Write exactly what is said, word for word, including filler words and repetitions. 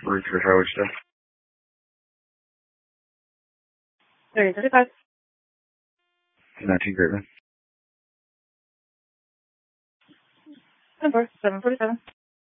forty-three Howard Street. thirty thirty-five. nineteen Greatman. ten four, seven forty-seven.